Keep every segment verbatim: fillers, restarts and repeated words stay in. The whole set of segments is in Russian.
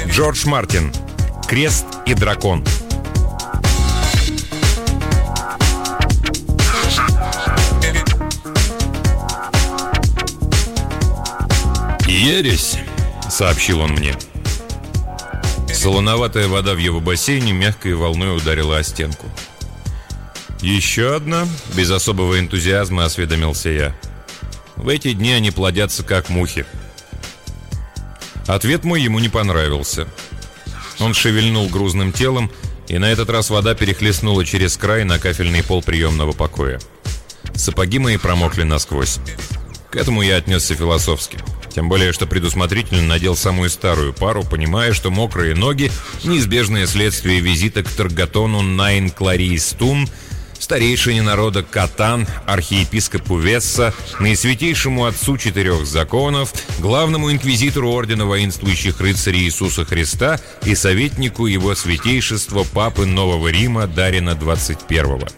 Джордж Мартин. Крест и дракон. «Ересь», — сообщил он мне. Солоноватая вода в его бассейне мягкой волной ударила о стенку. «Еще одна?» — без особого энтузиазма осведомился я. «В эти дни они плодятся как мухи». Ответ мой ему не понравился. Он шевельнул грузным телом, и на этот раз вода перехлестнула через край на кафельный пол приемного покоя. Сапоги мои промокли насквозь. К этому я отнесся философски. Тем более, что предусмотрительно надел самую старую пару, понимая, что мокрые ноги – неизбежное следствие визита к Таргатону Найн Кларис Тун, старейшине народа Катан, архиепископу Весса, наисвятейшему отцу четырех законов, главному инквизитору Ордена воинствующих рыцарей Иисуса Христа и советнику его святейшества Папы Нового Рима Дарина двадцать первого.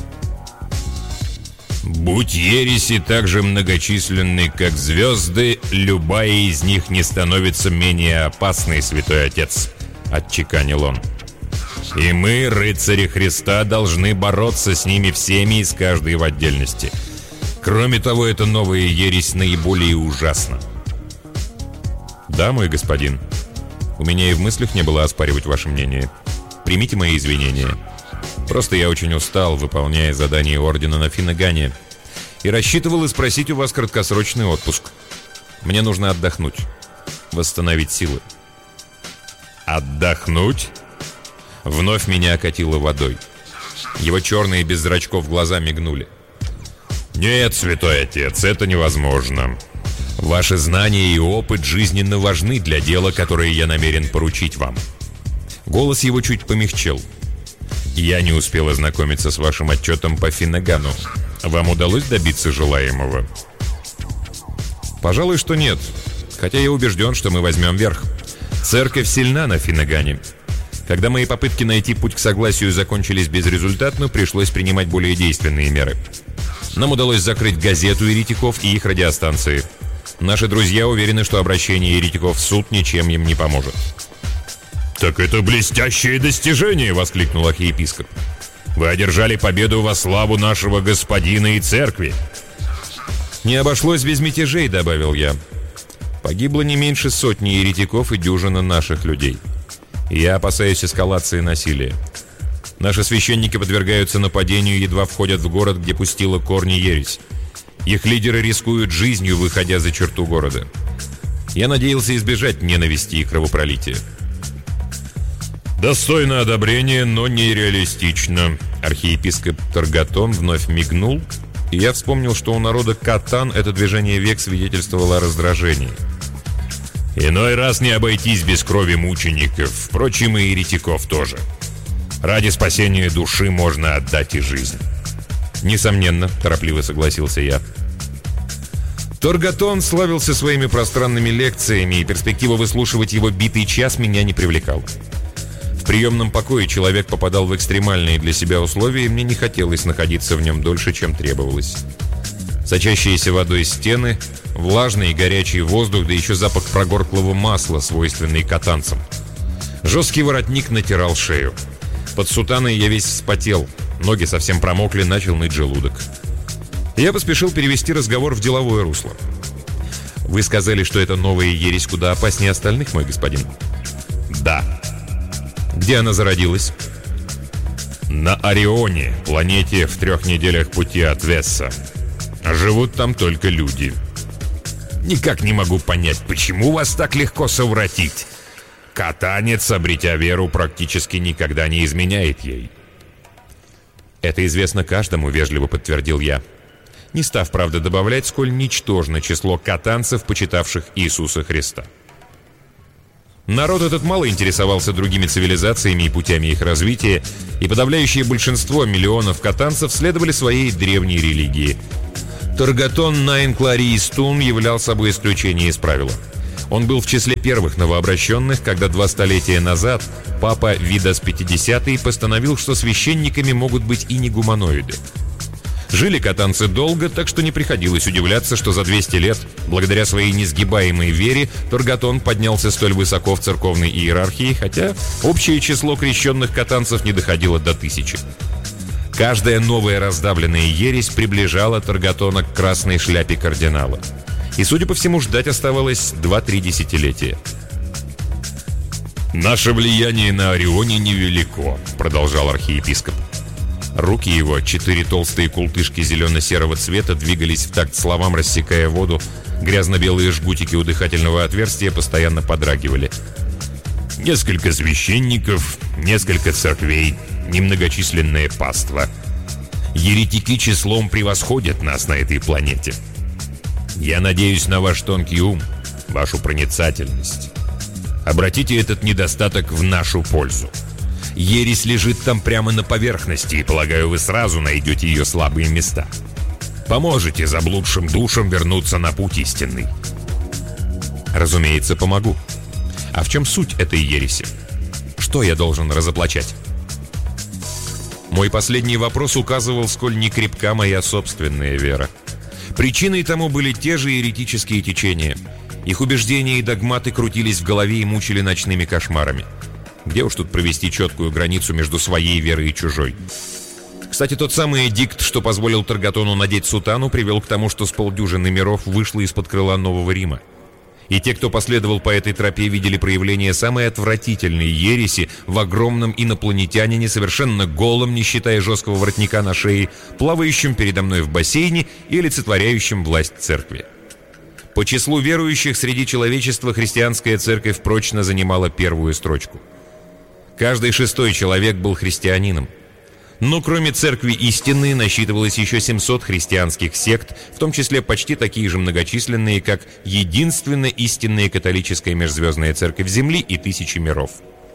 «Будь ереси так же многочисленны, как звезды, любая из них не становится менее опасной, святой отец», — отчеканил он. «И мы, рыцари Христа, должны бороться с ними всеми и с каждой в отдельности. Кроме того, эта новая ересь наиболее ужасна». «Да, мой господин, у меня и в мыслях не было оспаривать ваше мнение. Примите мои извинения. Просто я очень устал, выполняя задание Ордена на Финнегане, и рассчитывал спросить у вас краткосрочный отпуск. Мне нужно отдохнуть, восстановить силы». «Отдохнуть?» Вновь меня окатило водой. Его черные без зрачков глаза мигнули. «Нет, святой отец, это невозможно. Ваши знания и опыт жизненно важны для дела, которое я намерен поручить вам». Голос его чуть помягчел. «Я не успел ознакомиться с вашим отчетом по Финнегану. Вам удалось добиться желаемого?» «Пожалуй, что нет. Хотя я убежден, что мы возьмем верх. Церковь сильна на Финнегане. Когда мои попытки найти путь к согласию закончились безрезультатно, пришлось принимать более действенные меры. Нам удалось закрыть газету еретиков и их радиостанции. Наши друзья уверены, что обращение еретиков в суд ничем им не поможет». «Так это блестящее достижение!» — воскликнул архиепископ. «Вы одержали победу во славу нашего господина и церкви!» «Не обошлось без мятежей», — добавил я. «Погибло не меньше сотни еретиков и дюжина наших людей. Я опасаюсь эскалации насилия. Наши священники подвергаются нападению, едва входят в город, где пустила корни ересь. Их лидеры рискуют жизнью, выходя за черту города. Я надеялся избежать ненависти и кровопролития». «Достойно одобрения, но нереалистично». Архиепископ Таргатон вновь мигнул, и я вспомнил, что у народа Катан это движение век свидетельствовало о раздражении. «Иной раз не обойтись без крови мучеников, впрочем, и еретиков тоже. Ради спасения души можно отдать и жизнь». «Несомненно», — торопливо согласился я. Таргатон славился своими пространными лекциями, и перспектива выслушивать его битый час меня не привлекала. В приемном покое человек попадал в экстремальные для себя условия, и мне не хотелось находиться в нем дольше, чем требовалось. Сочащиеся водой стены, влажный и горячий воздух, да еще запах прогорклого масла, свойственный катанцам. Жесткий воротник натирал шею. Под сутаной я весь вспотел, ноги совсем промокли, начал ныть желудок. Я поспешил перевести разговор в деловое русло. «Вы сказали, что эта новая ересь куда опаснее остальных, мой господин?» «Да». «Где она зародилась?» «На Орионе, планете в трех неделях пути от Весса. Живут там только люди. Никак не могу понять, почему вас так легко совратить. Катанец, обретя веру, практически никогда не изменяет ей». «Это известно каждому», — вежливо подтвердил я, не став, правда, добавлять, сколь ничтожно число катанцев, почитавших Иисуса Христа. Народ этот мало интересовался другими цивилизациями и путями их развития, и подавляющее большинство миллионов катанцев следовали своей древней религии. Таргатон Найн Кларис Тун являл собой исключение из правила. Он был в числе первых новообращенных, когда два столетия назад папа Видас пятидесятый постановил, что священниками могут быть и не гуманоиды. Жили катанцы долго, так что не приходилось удивляться, что за двести лет, благодаря своей несгибаемой вере, Таргатон поднялся столь высоко в церковной иерархии, хотя общее число крещенных катанцев не доходило до тысячи. Каждая новая раздавленная ересь приближала Таргатона к красной шляпе кардинала. И, судя по всему, ждать оставалось два-три десятилетия. «Наше влияние на Орионе невелико», — продолжал архиепископ. Руки его, четыре толстые култышки зелено-серого цвета, двигались в такт словам, рассекая воду. Грязно-белые жгутики у дыхательного отверстия постоянно подрагивали. «Несколько священников, несколько церквей, немногочисленное паство. Еретики числом превосходят нас на этой планете. Я надеюсь на ваш тонкий ум, вашу проницательность. Обратите этот недостаток в нашу пользу. Ересь лежит там прямо на поверхности, и, полагаю, вы сразу найдете ее слабые места. Поможете заблудшим душам вернуться на путь истинный». «Разумеется, помогу. А в чем суть этой ереси? Что я должен разоблачать?» Мой последний вопрос указывал, сколь некрепка моя собственная вера. Причиной тому были те же еретические течения. Их убеждения и догматы крутились в голове и мучили ночными кошмарами. Где уж тут провести четкую границу между своей верой и чужой? Кстати, тот самый эдикт, что позволил Таргатону надеть сутану, привел к тому, что с полдюжины миров вышло из-под крыла Нового Рима. И те, кто последовал по этой тропе, видели проявление самой отвратительной ереси в огромном инопланетянине, совершенно голом, не считая жесткого воротника на шее, плавающем передо мной в бассейне и олицетворяющем власть церкви. По числу верующих среди человечества христианская церковь прочно занимала первую строчку. Каждый шестой человек был христианином. Но кроме церкви истины насчитывалось еще семьсот христианских сект, в том числе почти такие же многочисленные, как единственная истинная католическая межзвездная церковь Земли и тысячи миров.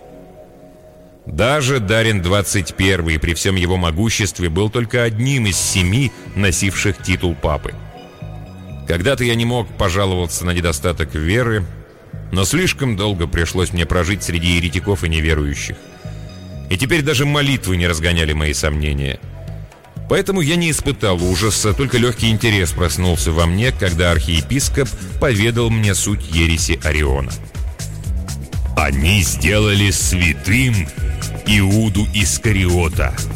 Даже Дарин двадцать первый при всем его могуществе был только одним из семи, носивших титул папы. Когда-то я не мог пожаловаться на недостаток веры, но слишком долго пришлось мне прожить среди еретиков и неверующих. И теперь даже молитвы не разгоняли мои сомнения. Поэтому я не испытал ужаса, только легкий интерес проснулся во мне, когда архиепископ поведал мне суть ереси Ориона. «Они сделали святым Иуду Искариота»,